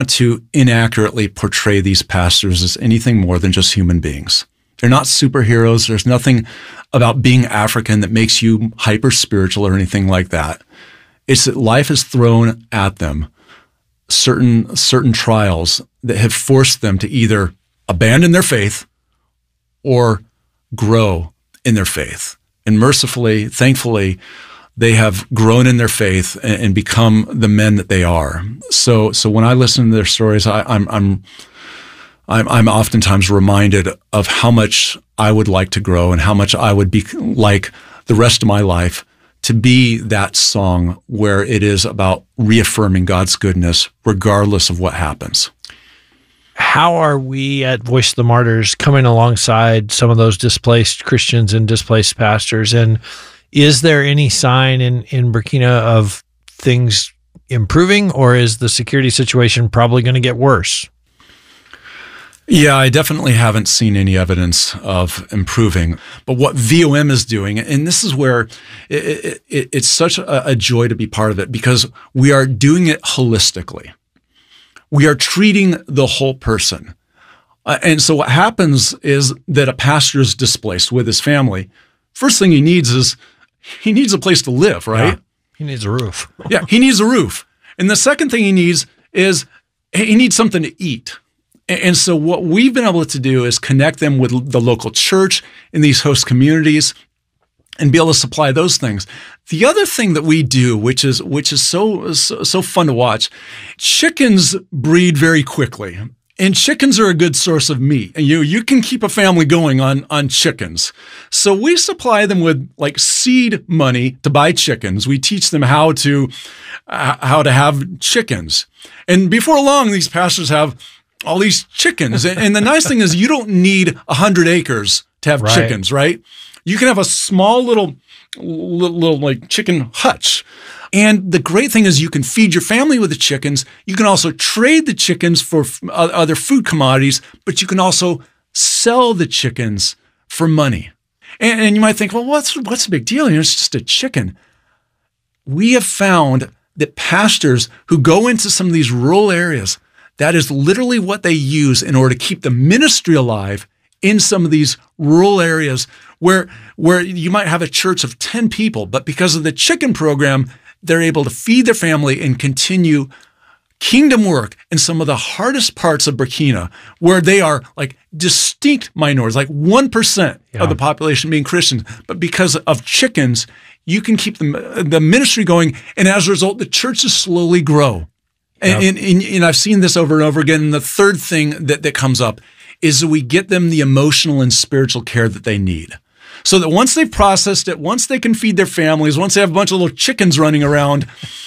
to inaccurately portray these pastors as anything more than just human beings. They're not superheroes. There's nothing about being African that makes you hyper spiritual or anything like that. It's that life has thrown at them certain trials that have forced them to either abandon their faith or grow in their faith. And mercifully, thankfully, they have grown in their faith and become the men that they are. So when I listen to their stories, I'm oftentimes reminded of how much I would like to grow and how much I would be like the rest of my life to be that song where it is about reaffirming God's goodness regardless of what happens. How are we at Voice of the Martyrs coming alongside some of those displaced Christians and displaced pastors? And is there any sign in Burkina of things improving, or is the security situation probably going to get worse? Yeah, I definitely haven't seen any evidence of improving. But what VOM is doing, and this is where it's such a joy to be part of it, because we are doing it holistically. We are treating the whole person. And so what happens is that a pastor is displaced with his family. First thing he needs a place to live, right? Yeah, he needs a roof. Yeah, he needs a roof. And the second thing he needs is he needs something to eat. And so what we've been able to do is connect them with the local church in these host communities and be able to supply those things. The other thing that we do, which is so fun to watch, chickens breed very quickly. And chickens are a good source of meat. And you can keep a family going on chickens. So we supply them with like seed money to buy chickens. We teach them how to have chickens. And before long, these pastors have all these chickens. And the nice thing is you don't need 100 acres to have chickens, right? You can have a small little like chicken hutch. And the great thing is you can feed your family with the chickens. You can also trade the chickens for other food commodities, but you can also sell the chickens for money. And you might think, well, what's the big deal? It's just a chicken. We have found that pastors who go into some of these rural areas, that is literally what they use in order to keep the ministry alive in some of these rural areas where you might have a church of 10 people, but because of the chicken program, they're able to feed their family and continue kingdom work in some of the hardest parts of Burkina, where they are like distinct minorities, like 1% of the population being Christians. But because of chickens, you can keep the ministry going, and as a result, the churches slowly grow. And I've seen this over and over again. And the third thing that comes up is that we get them the emotional and spiritual care that they need. So that once they've processed it, once they can feed their families, once they have a bunch of little chickens running around,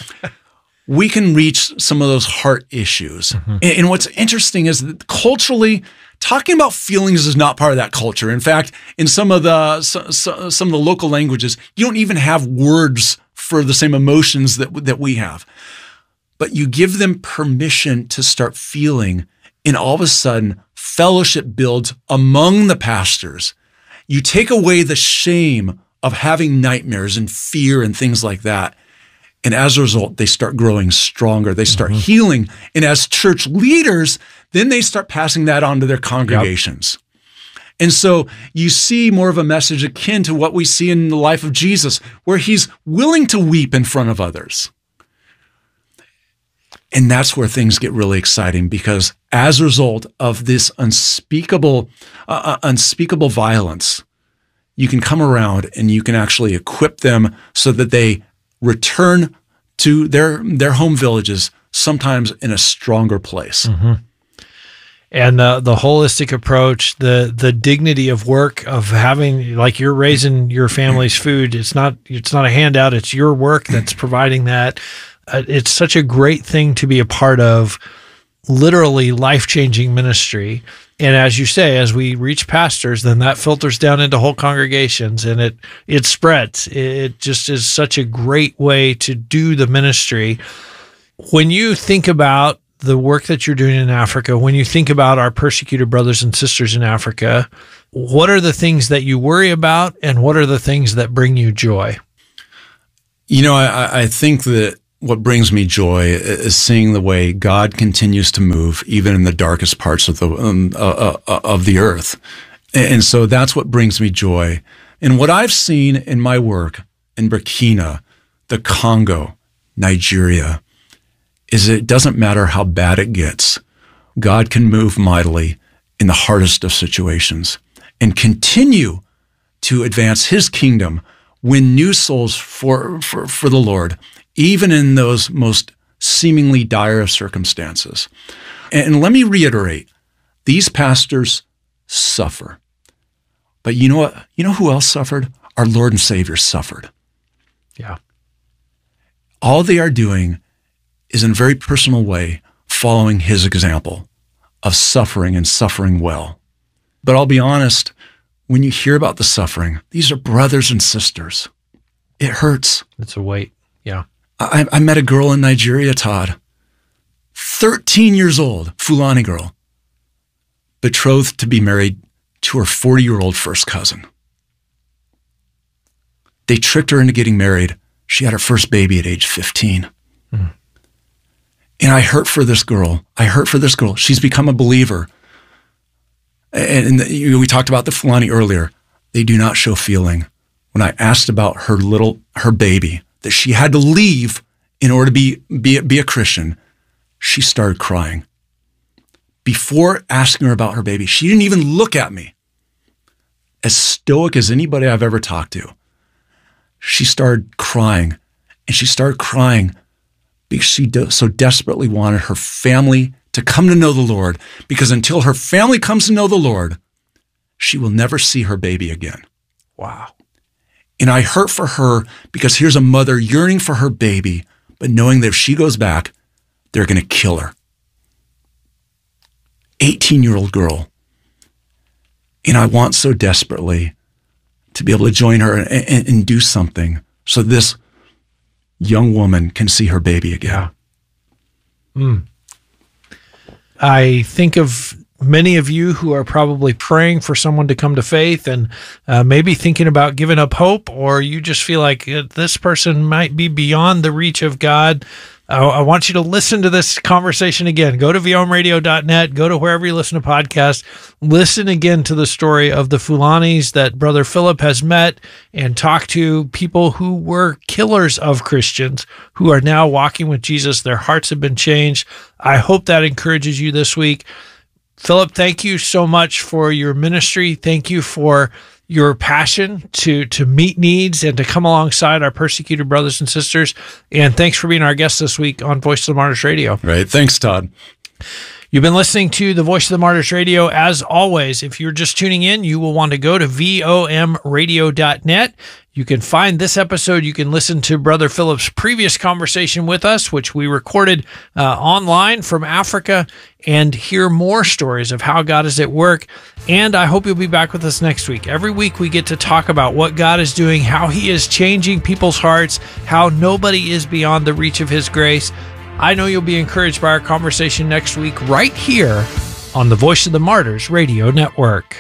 we can reach some of those heart issues. Mm-hmm. And what's interesting is that culturally, talking about feelings is not part of that culture. In fact, in some of the local languages, you don't even have words for the same emotions that we have. But you give them permission to start feeling, and all of a sudden, fellowship builds among the pastors. You take away the shame of having nightmares and fear and things like that. And as a result, they start growing stronger. They start healing. And as church leaders, then they start passing that on to their congregations. And so you see more of a message akin to what we see in the life of Jesus, where he's willing to weep in front of others. And that's where things get really exciting, because as a result of this unspeakable violence, you can come around and you can actually equip them so that they return to their home villages, sometimes in a stronger place. Mm-hmm. And the holistic approach, the dignity of work of having, like, you're raising your family's food. It's not a handout. It's your work that's providing that. It's such a great thing to be a part of, literally life-changing ministry. And as you say, as we reach pastors, then that filters down into whole congregations, and it spreads. It just is such a great way to do the ministry. When you think about the work that you're doing in Africa, when you think about our persecuted brothers and sisters in Africa, what are the things that you worry about, and what are the things that bring you joy? You know, I think that what brings me joy is seeing the way God continues to move, even in the darkest parts of the earth. And so that's what brings me joy. And what I've seen in my work in Burkina, the Congo, Nigeria, is it doesn't matter how bad it gets. God can move mightily in the hardest of situations and continue to advance his kingdom, win new souls for the Lord, even in those most seemingly dire of circumstances. And let me reiterate, these pastors suffer. But you know what? You know who else suffered? Our Lord and Savior suffered. Yeah. All they are doing is in a very personal way following his example of suffering and suffering well. But I'll be honest, when you hear about the suffering, these are brothers and sisters. It hurts. It's a weight. Yeah. I met a girl in Nigeria, Todd, 13 years old, Fulani girl, betrothed to be married to her 40-year-old first cousin. They tricked her into getting married. She had her first baby at age 15. Mm. And I hurt for this girl. She's become a believer. And we talked about the Fulani earlier. They do not show feeling. When I asked about her baby, that she had to leave in order to be a Christian, she started crying. Before asking her about her baby, she didn't even look at me. As stoic as anybody I've ever talked to. She started crying, and she started crying because she so desperately wanted her family to come to know the Lord, because until her family comes to know the Lord, she will never see her baby again. Wow. And I hurt for her because here's a mother yearning for her baby, but knowing that if she goes back, they're going to kill her. 18-year-old girl. And I want so desperately to be able to join her and do something so this young woman can see her baby again. Yeah. Mm. I think of many of you who are probably praying for someone to come to faith and maybe thinking about giving up hope, or you just feel like this person might be beyond the reach of God. I want you to listen to this conversation again. Go to vomradio.net, go to wherever you listen to podcasts, listen again to the story of the Fulanis that Brother Philip has met and talked to, people who were killers of Christians who are now walking with Jesus. Their hearts have been changed. I hope that encourages you this week. Philip, thank you so much for your ministry. Thank you for your passion to meet needs and to come alongside our persecuted brothers and sisters. And thanks for being our guest this week on Voice of the Martyrs Radio. Right. Thanks, Todd. You've been listening to the Voice of the Martyrs Radio. As always, if you're just tuning in, you will want to go to vomradio.net. You can find this episode. You can listen to Brother Philip's previous conversation with us, which we recorded online from Africa, and hear more stories of how God is at work. And I hope you'll be back with us next week. Every week we get to talk about what God is doing, how he is changing people's hearts, how nobody is beyond the reach of his grace. I know you'll be encouraged by our conversation next week right here on the Voice of the Martyrs Radio Network.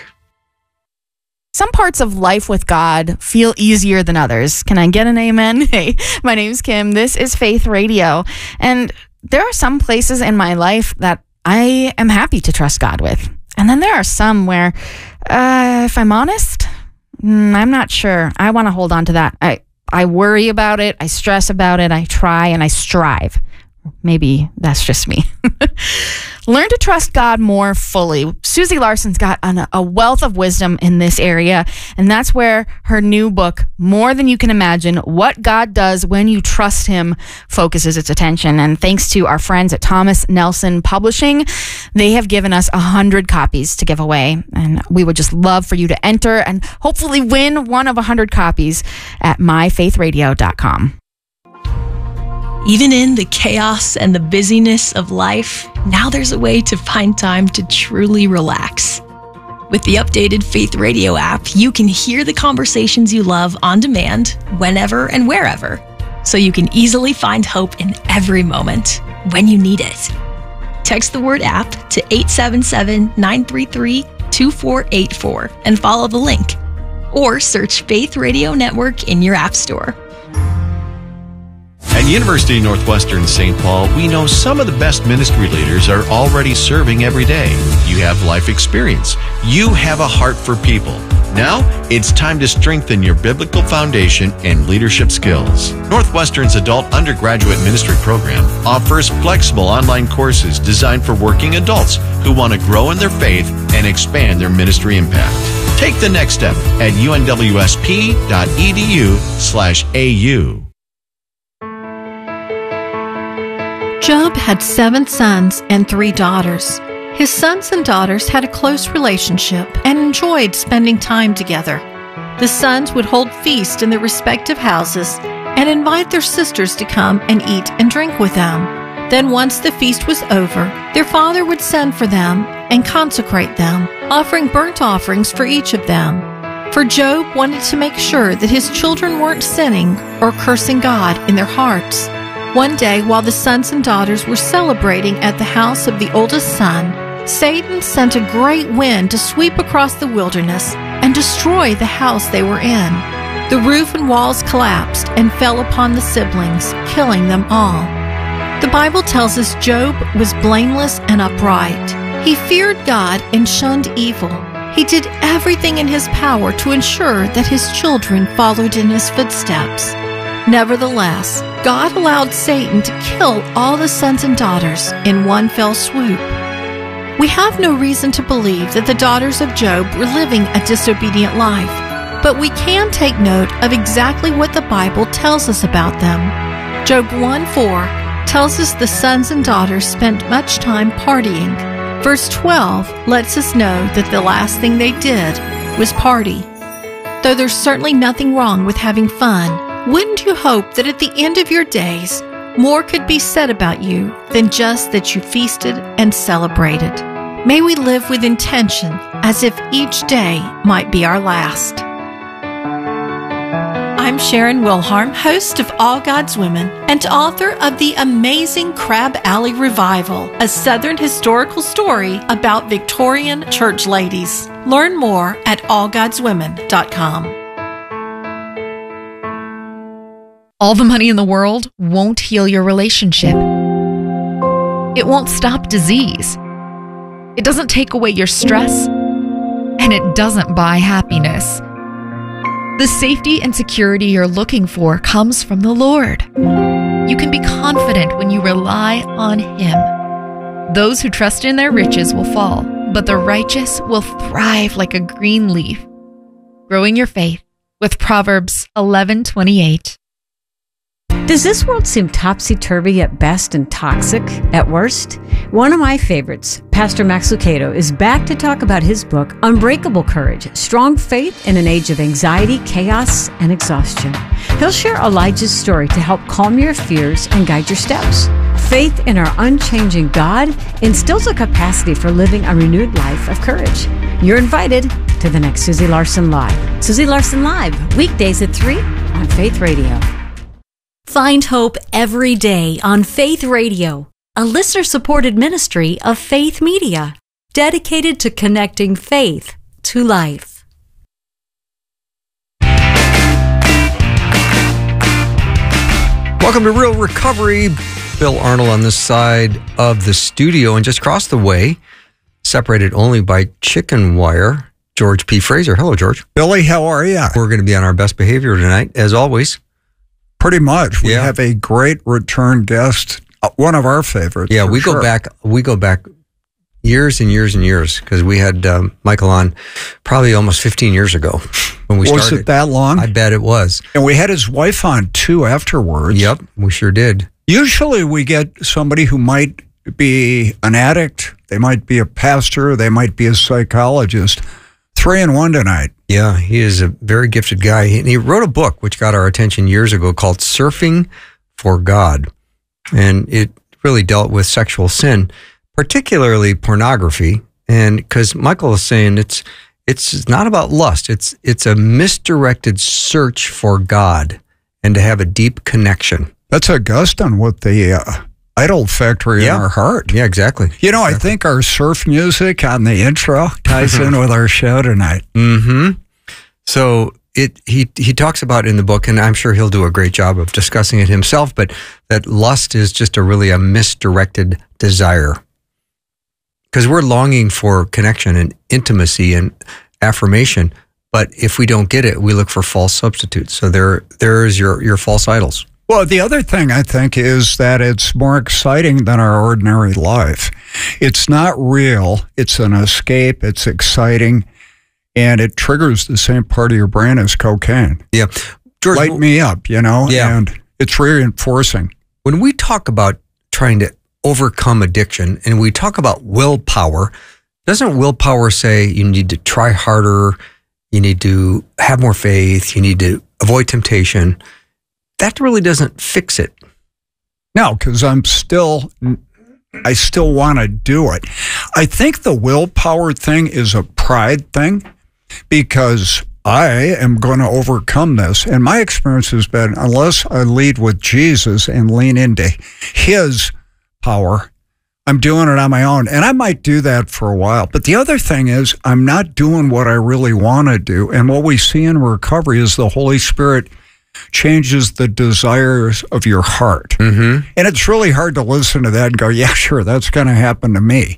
Some parts of life with God feel easier than others. Can I get an amen? Hey, my name's Kim. This is Faith Radio. And there are some places in my life that I am happy to trust God with. And then there are some where, if I'm honest, I'm not sure. I want to hold on to that. I worry about it. I stress about it. I try and I strive. Maybe that's just me. Learn to trust God more fully. Susie Larson's got a wealth of wisdom in this area, and that's where her new book, More Than You Can Imagine, What God Does When You Trust Him, focuses its attention. And thanks to our friends at Thomas Nelson Publishing, they have given us 100 copies to give away. And we would just love for you to enter and hopefully win one of 100 copies at myfaithradio.com. Even in the chaos and the busyness of life, now there's a way to find time to truly relax. With the updated Faith Radio app, you can hear the conversations you love on demand, whenever and wherever, so you can easily find hope in every moment when you need it. Text the word app to 877-933-2484 and follow the link, or search Faith Radio Network in your app store. At University of Northwestern St. Paul, we know some of the best ministry leaders are already serving every day. You have life experience. You have a heart for people. Now, it's time to strengthen your biblical foundation and leadership skills. Northwestern's adult undergraduate ministry program offers flexible online courses designed for working adults who want to grow in their faith and expand their ministry impact. Take the next step at unwsp.edu/au. Job had 7 sons and 3 daughters. His sons and daughters had a close relationship and enjoyed spending time together. The sons would hold feasts in their respective houses and invite their sisters to come and eat and drink with them. Then once the feast was over, their father would send for them and consecrate them, offering burnt offerings for each of them. For Job wanted to make sure that his children weren't sinning or cursing God in their hearts. One day, while the sons and daughters were celebrating at the house of the oldest son, Satan sent a great wind to sweep across the wilderness and destroy the house they were in. The roof and walls collapsed and fell upon the siblings, killing them all. The Bible tells us Job was blameless and upright. He feared God and shunned evil. He did everything in his power to ensure that his children followed in his footsteps. Nevertheless, God allowed Satan to kill all the sons and daughters in one fell swoop. We have no reason to believe that the daughters of Job were living a disobedient life, but we can take note of exactly what the Bible tells us about them. Job 1:4 tells us the sons and daughters spent much time partying. Verse 12 lets us know that the last thing they did was party. Though there's certainly nothing wrong with having fun, wouldn't you hope that at the end of your days, more could be said about you than just that you feasted and celebrated? May we live with intention as if each day might be our last. I'm Sharon Wilharm, host of All God's Women and author of the amazing Crab Alley Revival, a Southern historical story about Victorian church ladies. Learn more at allgodswomen.com. All the money in the world won't heal your relationship. It won't stop disease. It doesn't take away your stress, and it doesn't buy happiness. The safety and security you're looking for comes from the Lord. You can be confident when you rely on Him. Those who trust in their riches will fall, but the righteous will thrive like a green leaf. Growing your faith with Proverbs 11:28. Does this world seem topsy-turvy at best and toxic at worst? One of my favorites, Pastor Max Lucado, is back to talk about his book, Unbreakable Courage, Strong Faith in an Age of Anxiety, Chaos, and Exhaustion. He'll share Elijah's story to help calm your fears and guide your steps. Faith in our unchanging God instills a capacity for living a renewed life of courage. You're invited to the next Susie Larson Live. Susie Larson Live, weekdays at 3 on Faith Radio. Find hope every day on Faith Radio, a listener-supported ministry of Faith Media, dedicated to connecting faith to life. Welcome to Real Recovery. Bill Arnold on this side of the studio, and just across the way, separated only by chicken wire, George P. Fraser. Hello, George. Billy, how are you? We're going to be on our best behavior tonight, as always. Pretty much. We have a great return guest, one of our favorites. Yeah, we go back years and years and years, because we had Michael on probably almost 15 years ago when we started. Was it that long? I bet it was. And we had his wife on too afterwards. Yep, we sure did. Usually we get somebody who might be an addict, they might be a pastor, they might be a psychologist. 3 in 1 tonight. Yeah, he is a very gifted guy. He wrote a book which got our attention years ago called Surfing for God. And it really dealt with sexual sin, particularly pornography. And because Michael is saying it's not about lust. It's a misdirected search for God and to have a deep connection. That's Augustine with the Idol Factory in our heart. Yeah, exactly. You know, I think our surf music on the intro ties in with our show tonight. Mm-hmm. So he talks about in the book, and I'm sure he'll do a great job of discussing it himself, but that lust is just a misdirected desire. Because we're longing for connection and intimacy and affirmation, but if we don't get it, we look for false substitutes. So there's your false idols. Well, the other thing I think is that it's more exciting than our ordinary life. It's not real. It's an escape. It's exciting. And it triggers the same part of your brain as cocaine. Yeah. George, light me up, Yeah. And it's reinforcing. When we talk about trying to overcome addiction and we talk about willpower, doesn't willpower say you need to try harder, you need to have more faith, you need to avoid temptation? That really doesn't fix it. No, because I still want to do it. I think the willpower thing is a pride thing because I am going to overcome this. And my experience has been, unless I lead with Jesus and lean into his power, I'm doing it on my own. And I might do that for a while. But the other thing is I'm not doing what I really want to do. And what we see in recovery is the Holy Spirit changes the desires of your heart. Mm-hmm. And it's really hard to listen to that and go, yeah, sure, that's going to happen to me.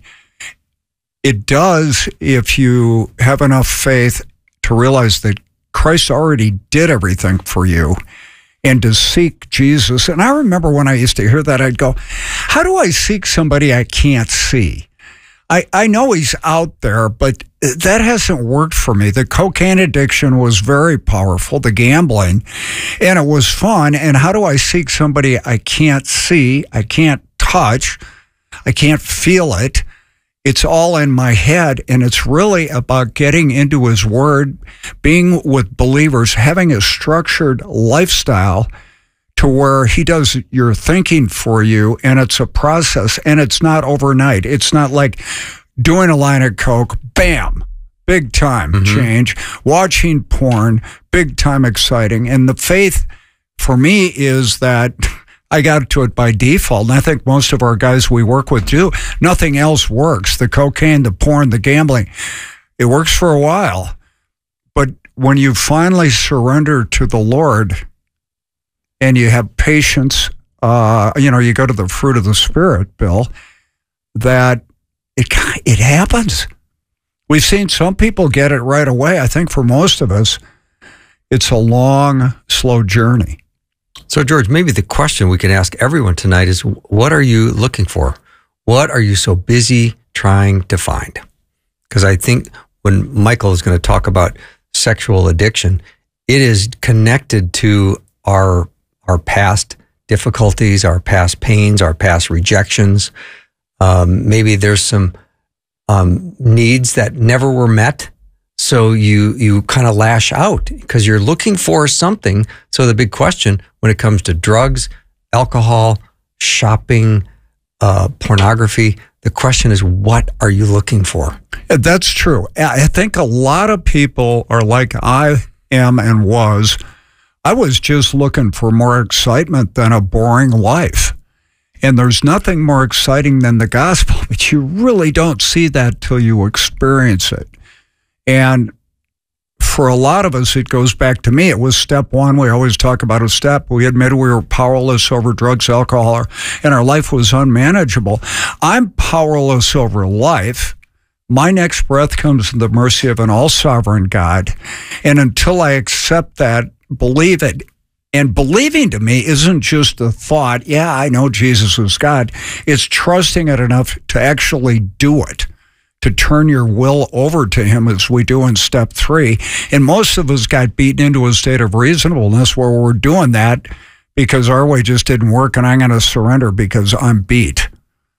It does if you have enough faith to realize that Christ already did everything for you and to seek Jesus. And I remember when I used to hear that, I'd go, how do I seek somebody I can't see? I know he's out there, but that hasn't worked for me. The cocaine addiction was very powerful, the gambling, and it was fun. And how do I seek somebody I can't see, I can't touch, I can't feel it? It's all in my head, and it's really about getting into his word, being with believers, having a structured lifestyle to where he does your thinking for you, and it's a process, and it's not overnight. It's not like doing a line of coke, bam, big time change. Watching porn, big time exciting. And the faith for me is that I got to it by default, and I think most of our guys we work with do. Nothing else works. The cocaine, the porn, the gambling, it works for a while. But when you finally surrender to the Lord, and you have patience, you go to the fruit of the Spirit, Bill, that it happens. We've seen some people get it right away. I think for most of us, it's a long, slow journey. So, George, maybe the question we can ask everyone tonight is, what are you looking for? What are you so busy trying to find? Because I think when Michael is going to talk about sexual addiction, it is connected to our past difficulties, our past pains, our past rejections. Maybe there's some needs that never were met. So you kind of lash out because you're looking for something. So the big question when it comes to drugs, alcohol, shopping, pornography, the question is, what are you looking for? That's true. I think a lot of people are like I am and was. I was just looking for more excitement than a boring life. And there's nothing more exciting than the gospel, but you really don't see that till you experience it. And for a lot of us, it goes back to me. It was step one. We always talk about a step. We admitted we were powerless over drugs, alcohol, and our life was unmanageable. I'm powerless over life. My next breath comes in the mercy of an all-sovereign God. And until I accept that, believe it. And believing to me isn't just a thought, yeah, I know Jesus is God. It's trusting it enough to actually do it, to turn your will over to him as we do in step 3. And most of us got beaten into a state of reasonableness where we're doing that because our way just didn't work and I'm going to surrender because I'm beat.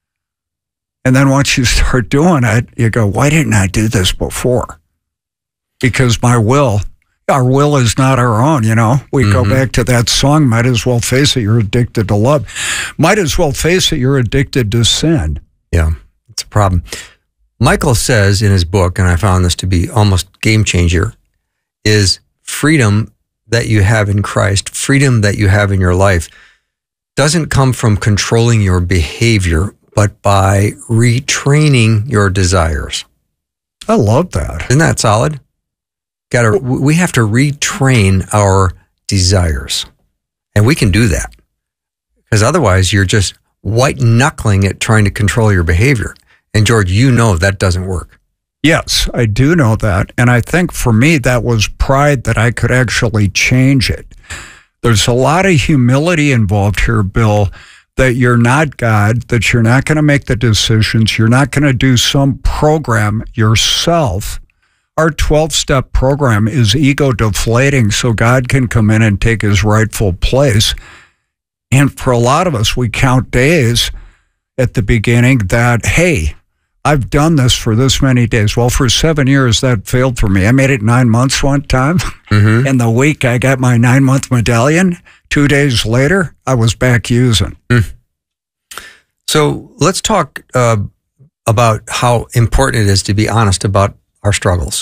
And then once you start doing it, you go, why didn't I do this before? Because our will is not our own, We go back to that song, might as well face it, you're addicted to love. Might as well face it, you're addicted to sin. Yeah, it's a problem. Michael says in his book, and I found this to be almost game changer, is freedom that you have in Christ, freedom that you have in your life, doesn't come from controlling your behavior, but by retraining your desires. I love that. Isn't that solid? We have to retrain our desires. And we can do that. Because otherwise you're just white knuckling it, trying to control your behavior. And George, you know that doesn't work. Yes, I do know that. And I think for me, that was pride that I could actually change it. There's a lot of humility involved here, Bill, that you're not God, that you're not going to make the decisions. You're not going to do some program yourself. Our 12-step program is ego deflating so God can come in and take his rightful place. And for a lot of us, we count days at the beginning that, hey, I've done this for this many days. Well, for 7 years, that failed for me. I made it 9 months one time. Mm-hmm. And the week I got my 9-month medallion, 2 days later, I was back using. Mm. So let's talk about how important it is to be honest about our struggles.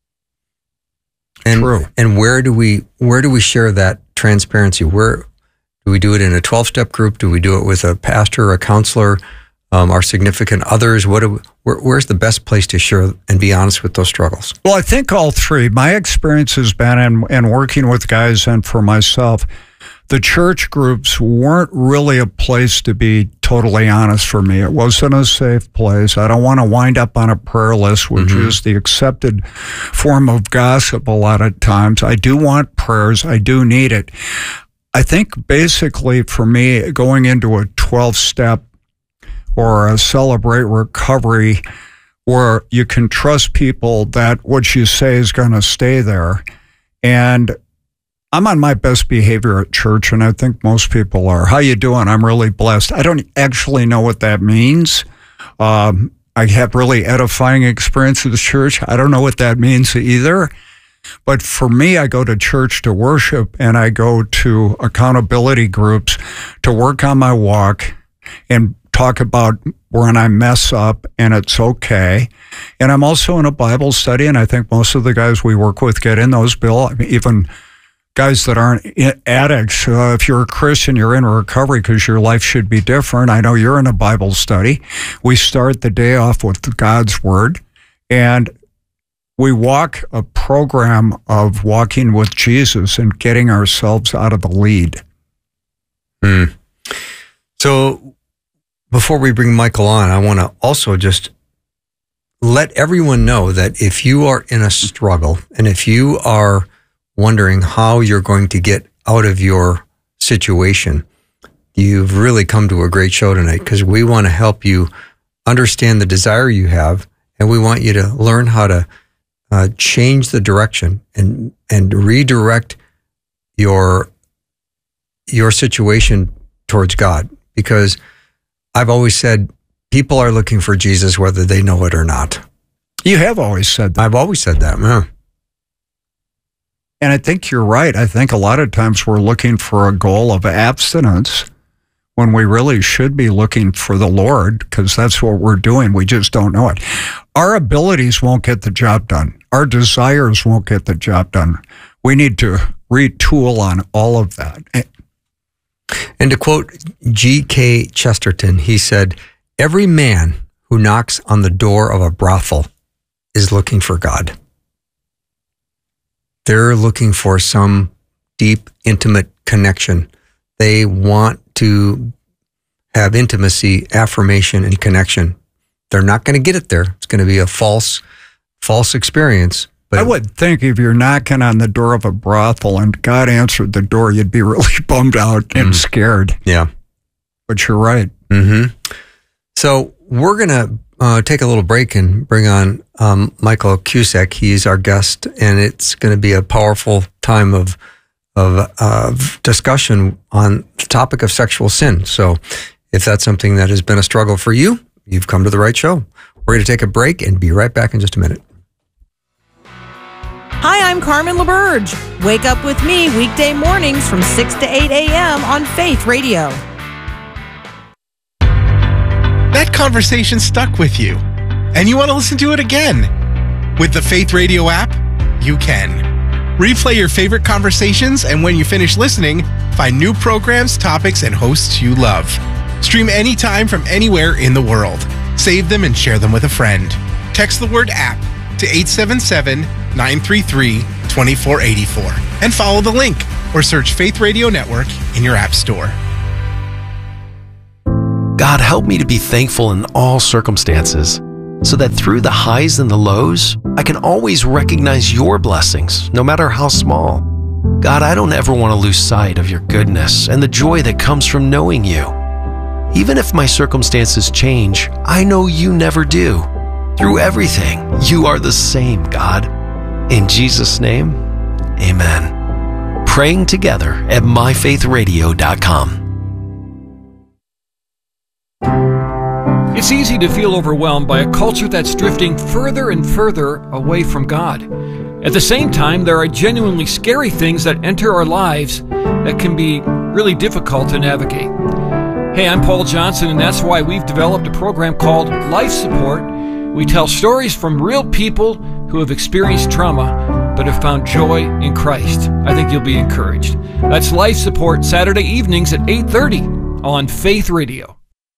And, True. And where do we share that transparency? Where do we do it in a 12-step group? Do we do it with a pastor, a counselor, our significant others? Where's the best place to share and be honest with those struggles? Well, I think all three. My experience has been in working with guys and for myself, the church groups weren't really a place to be totally honest for me. It wasn't a safe place. I don't want to wind up on a prayer list, which is the accepted form of gossip a lot of times. I do want prayers. I do need it. I think basically for me, going into a 12-step or a Celebrate Recovery where you can trust people that what you say is going to stay there. And I'm on my best behavior at church, and I think most people are. How you doing? I'm really blessed. I don't actually know what that means. I have really edifying experience at the church. I don't know what that means either. But for me, I go to church to worship, and I go to accountability groups to work on my walk and talk about when I mess up, and it's okay. And I'm also in a Bible study, and I think most of the guys we work with get in those, Bill. I mean, even guys that aren't addicts, if you're a Christian, you're in recovery because your life should be different. I know you're in a Bible study. We start the day off with God's Word, and we walk a program of walking with Jesus and getting ourselves out of the lead. So before we bring Michael on, I want to also just let everyone know that if you are in a struggle and if you are wondering how you're going to get out of your situation, you've really come to a great show tonight, because we want to help you understand the desire you have, and we want you to learn how to change the direction and redirect your situation towards God. Because I've always said people are looking for Jesus whether they know it or not. You have always said that. I've always said that, yeah. And I think you're right. I think a lot of times we're looking for a goal of abstinence when we really should be looking for the Lord, because that's what we're doing. We just don't know it. Our abilities won't get the job done. Our desires won't get the job done. We need to retool on all of that. And to quote G.K. Chesterton, he said, "Every man who knocks on the door of a brothel is looking for God." They're looking for some deep, intimate connection. They want to have intimacy, affirmation, and connection. They're not going to get it there. It's going to be a false experience. But I would think if you're knocking on the door of a brothel and God answered the door, you'd be really bummed out and scared. Yeah. But you're right. Mm-hmm. So we're going to take a little break and bring on Michael Cusack. He's our guest, and it's going to be a powerful time of discussion on the topic of sexual sin. So if that's something that has been a struggle for you, you've come to the right show. We're going to take a break and be right back in just a minute. Hi, I'm Carmen LaBerge. Wake up with me weekday mornings from 6 to 8 a.m. on Faith Radio. That conversation stuck with you, and you want to listen to it again. With the Faith Radio app, you can. Replay your favorite conversations, and when you finish listening, find new programs, topics, and hosts you love. Stream anytime from anywhere in the world. Save them and share them with a friend. Text the word app to 877 888-933-2484 and follow the link or search Faith Radio Network in your app store. God, help me to be thankful in all circumstances, so that through the highs and the lows, I can always recognize your blessings, no matter how small. God, I don't ever want to lose sight of your goodness and the joy that comes from knowing you. Even if my circumstances change, I know you never do. Through everything, you are the same, God. In Jesus' name, amen. Praying together at myfaithradio.com. It's easy to feel overwhelmed by a culture that's drifting further and further away from God. At the same time, there are genuinely scary things that enter our lives that can be really difficult to navigate. Hey, I'm Paul Johnson, and that's why we've developed a program called Life Support. We tell stories from real people who have experienced trauma but have found joy in Christ. I think you'll be encouraged. That's Life Support, Saturday evenings at 8:30 on Faith Radio.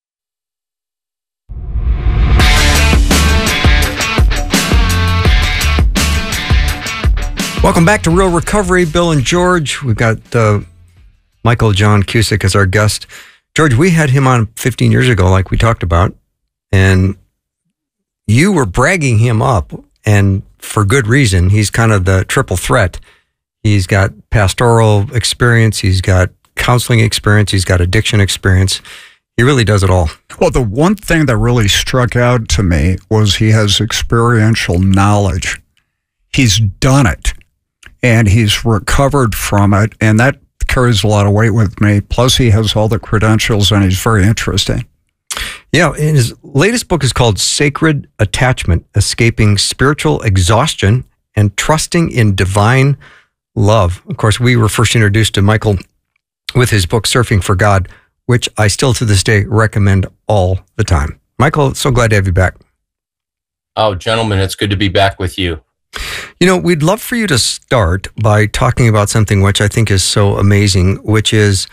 Welcome back to Real Recovery. Bill and George. We've got Michael John Cusick as our guest. George, we had him on 15 years ago, like we talked about, and you were bragging him up, and for good reason. He's kind of the triple threat. He's got pastoral experience, he's got counseling experience, he's got addiction experience. He really does it all. Well, the one thing that really struck out to me was he has experiential knowledge. He's done it. And he's recovered from it, and that carries a lot of weight with me. Plus, he has all the credentials, and he's very interesting. Yeah, and his latest book is called Sacred Attachment, Escaping Spiritual Exhaustion and Trusting in Divine Love. Of course, we were first introduced to Michael with his book, Surfing for God, which I still to this day recommend all the time. Michael, so glad to have you back. Oh, gentlemen, it's good to be back with you. You know, we'd love for you to start by talking about something which I think is so amazing, which is,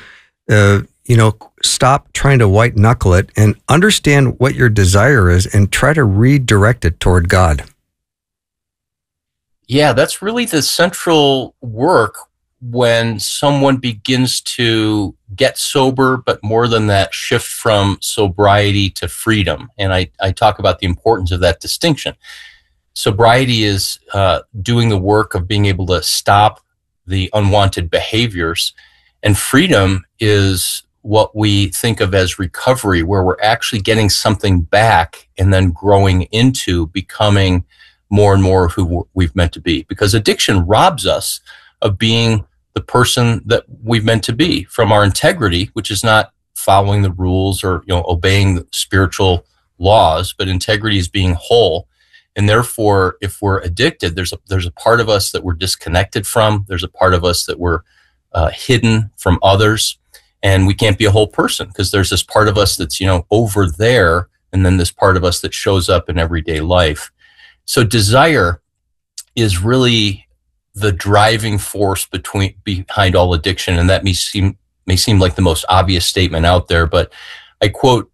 stop trying to white knuckle it and understand what your desire is and try to redirect it toward God. Yeah, that's really the central work when someone begins to get sober, but more than that, shift from sobriety to freedom. And I talk about the importance of that distinction. Sobriety is doing the work of being able to stop the unwanted behaviors, and freedom is what we think of as recovery, where we're actually getting something back and then growing into becoming more and more who we've meant to be. Because addiction robs us of being the person that we've meant to be, from our integrity, which is not following the rules or obeying the spiritual laws, but integrity is being whole. And therefore, if we're addicted, there's a part of us that we're disconnected from. There's a part of us that we're hidden from others, and we can't be a whole person because there's this part of us that's over there, and then this part of us that shows up in everyday life. So desire is really the driving force behind all addiction, and that may seem like the most obvious statement out there, but I quote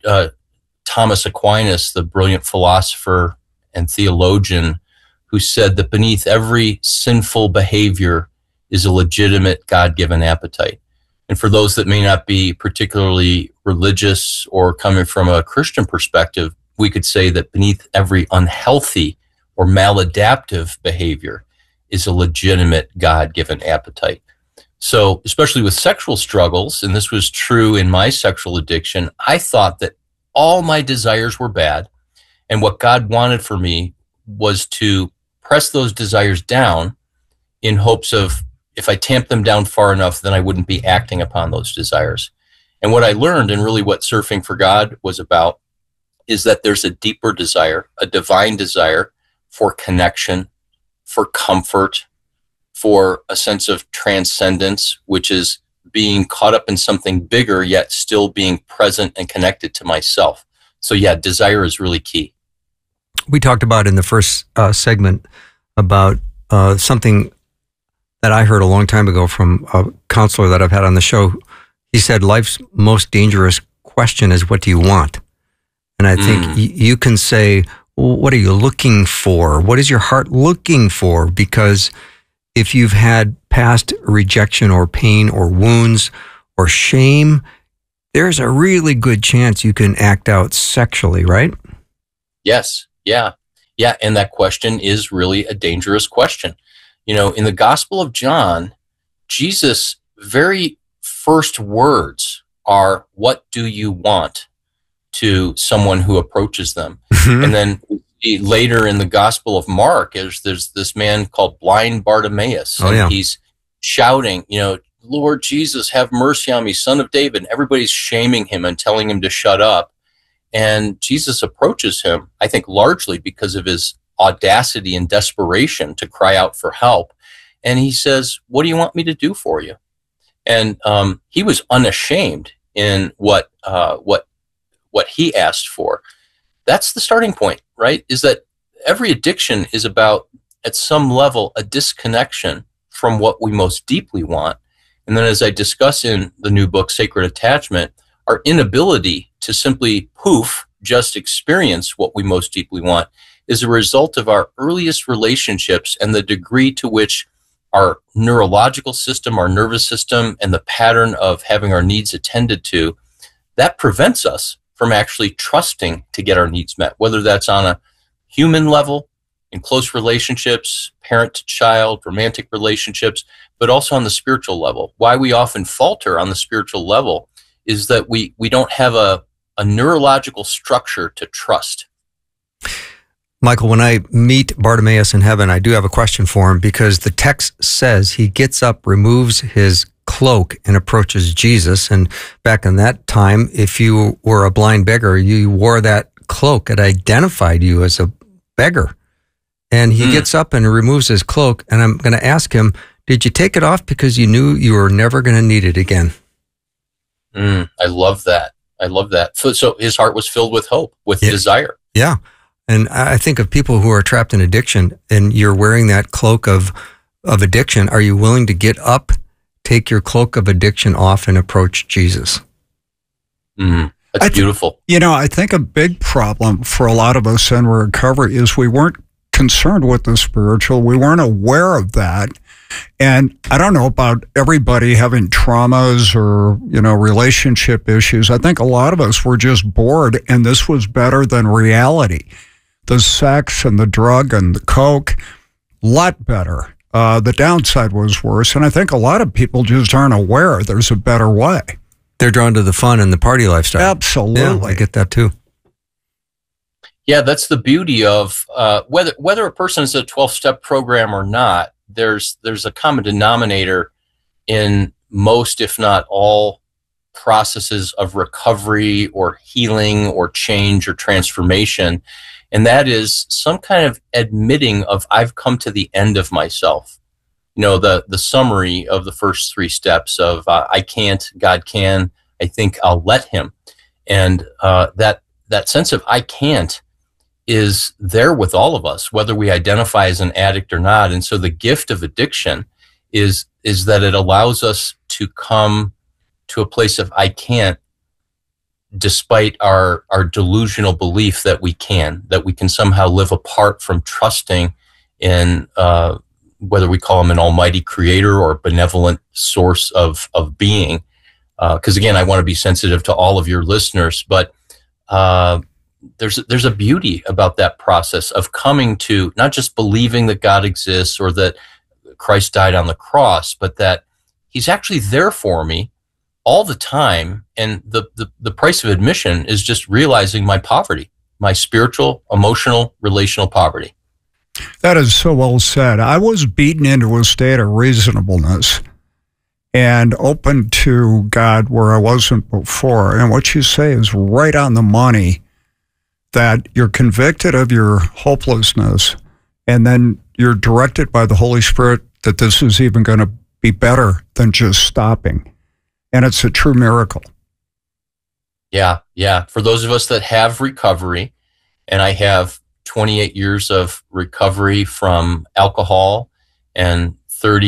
Thomas Aquinas, the brilliant philosopher and theologian, who said that beneath every sinful behavior is a legitimate God-given appetite. And for those that may not be particularly religious or coming from a Christian perspective, we could say that beneath every unhealthy or maladaptive behavior is a legitimate God-given appetite. So, especially with sexual struggles, and this was true in my sexual addiction, I thought that all my desires were bad, and what God wanted for me was to press those desires down in hopes of, if I tamped them down far enough, then I wouldn't be acting upon those desires. And what I learned, and really what Surfing for God was about, is that there's a deeper desire, a divine desire for connection, for comfort, for a sense of transcendence, which is being caught up in something bigger, yet still being present and connected to myself. So yeah, desire is really key. We talked about in the first segment about something that I heard a long time ago from a counselor that I've had on the show. He said, life's most dangerous question is, what do you want? And I think you can say, what are you looking for? What is your heart looking for? Because if you've had past rejection or pain or wounds or shame, there's a really good chance you can act out sexually, right? Yes. Yeah. Yeah. And that question is really a dangerous question. In the Gospel of John, Jesus' very first words are, "What do you want?" to someone who approaches them. And then later in the Gospel of Mark, there's this man called blind Bartimaeus. And he's shouting, "Lord Jesus, have mercy on me, Son of David." And everybody's shaming him and telling him to shut up. And Jesus approaches him, I think largely because of his audacity and desperation to cry out for help. And he says, "What do you want me to do for you?" And he was unashamed in what he asked for. That's the starting point, right? Is that every addiction is about, at some level, a disconnection from what we most deeply want. And then, as I discuss in the new book, Sacred Attachment, our inability to simply just experience what we most deeply want is a result of our earliest relationships and the degree to which our neurological system, our nervous system, and the pattern of having our needs attended to, that prevents us from actually trusting to get our needs met, whether that's on a human level, in close relationships, parent to child, romantic relationships, but also on the spiritual level. Why we often falter on the spiritual level is that we don't have a neurological structure to trust. Michael, when I meet Bartimaeus in heaven, I do have a question for him, because the text says he gets up, removes his cloak, and approaches Jesus. And back in that time, if you were a blind beggar, you wore that cloak. It identified you as a beggar. And he gets up and removes his cloak. And I'm going to ask him, did you take it off because you knew you were never going to need it again? I love that. I love that. So his heart was filled with hope, with desire. Yeah. And I think of people who are trapped in addiction, and you're wearing that cloak of addiction. Are you willing to get up, take your cloak of addiction off, and approach Jesus? That's beautiful. I think a big problem for a lot of us in recovery is we weren't concerned with the spiritual. We weren't aware of that. And I don't know about everybody having traumas or, relationship issues. I think a lot of us were just bored, and this was better than reality. The sex and the drug and the coke, a lot better. The downside was worse. And I think a lot of people just aren't aware there's a better way. They're drawn to the fun and the party lifestyle. Absolutely. Yeah, I get that too. Yeah, that's the beauty of whether a person is a 12-step program or not, there's a common denominator in most, if not all, processes of recovery or healing or change or transformation. And that is some kind of admitting of, I've come to the end of myself. The summary of the first 3 steps of I can't, God can, I think I'll let him. And that sense of I can't is there with all of us, whether we identify as an addict or not. And so the gift of addiction is that it allows us to come to a place of I can't, despite our delusional belief that we can somehow live apart from trusting in whether we call him an almighty creator or a benevolent source of being. Because again, I want to be sensitive to all of your listeners, but there's a beauty about that process of coming to not just believing that God exists or that Christ died on the cross, but that he's actually there for me all the time. And the price of admission is just realizing my poverty, my spiritual, emotional, relational poverty. That is so well said. I was beaten into a state of reasonableness and open to God where I wasn't before. And what you say is right on the money, that you're convicted of your hopelessness, and then you're directed by the Holy Spirit that this is even going to be better than just stopping. And it's a true miracle. Yeah. For those of us that have recovery, and I have 28 years of recovery from alcohol and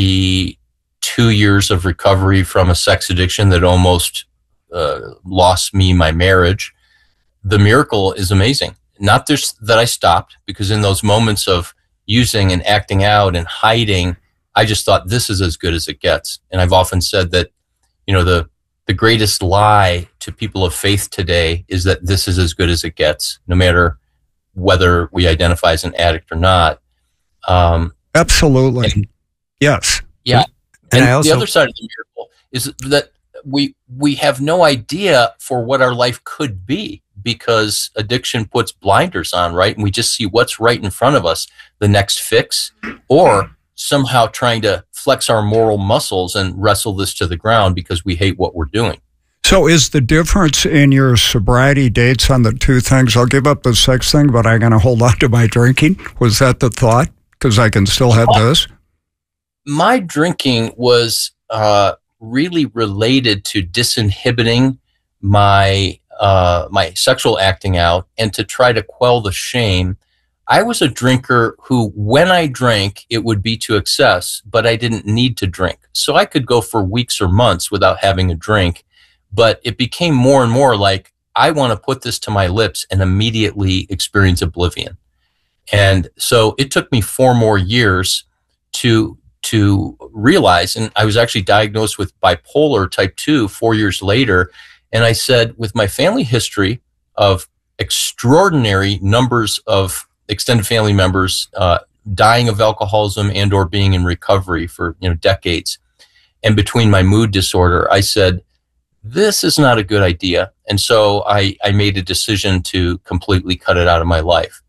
32 years of recovery from a sex addiction that almost lost me my marriage. The miracle is amazing. not just that I stopped, because in those moments of using and acting out and hiding, I just thought this is as good as it gets. And I've often said that, the greatest lie to people of faith today is that this is as good as it gets, no matter whether we identify as an addict or not. Absolutely. Yes. Yeah. And the other side of the miracle is that we have no idea for what our life could be, because addiction puts blinders on, right? And we just see what's right in front of us, the next fix, or somehow trying to flex our moral muscles and wrestle this to the ground because we hate what we're doing. So is the difference in your sobriety dates on the two things, I'll give up the sex thing, but I'm going to hold on to my drinking? Was that the thought? Because I can still have this? My drinking was really related to disinhibiting my sexual acting out and to try to quell the shame. I was a drinker who, when I drank, it would be to excess, but I didn't need to drink. So I could go for weeks or months without having a drink, but it became more and more like, I want to put this to my lips and immediately experience oblivion. And so it took me 4 more years to realize, and I was actually diagnosed with bipolar type 2 4 years later. And I said, with my family history of extraordinary numbers of extended family members dying of alcoholism and or being in recovery for decades, and between my mood disorder, I said, this is not a good idea. And so I made a decision to completely cut it out of my life.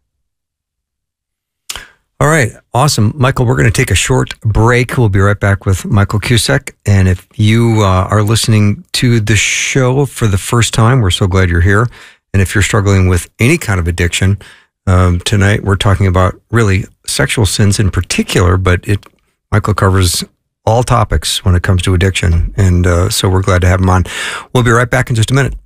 All right. Awesome. Michael, we're going to take a short break. We'll be right back with Michael Cusack. And if you are listening to the show for the first time, we're so glad you're here. And if you're struggling with any kind of addiction, tonight we're talking about really sexual sins in particular, but Michael covers all topics when it comes to addiction. And so we're glad to have him on. We'll be right back in just a minute.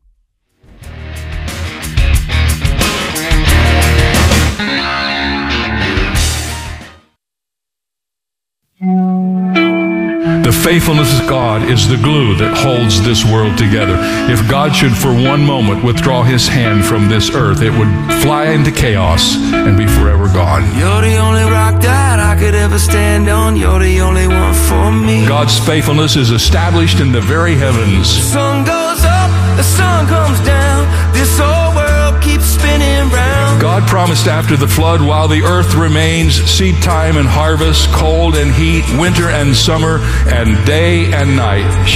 The faithfulness of God is the glue that holds this world together. If God should for one moment withdraw his hand from this earth, it would fly into chaos and be forever gone. You're the only rock that I could ever stand on. You're the only one for me. God's faithfulness is established in the very heavens. The sun goes up, the sun comes down. This whole world keeps spinning round. God promised after the flood, while the earth remains, seed time and harvest, cold and heat, winter and summer, and day and night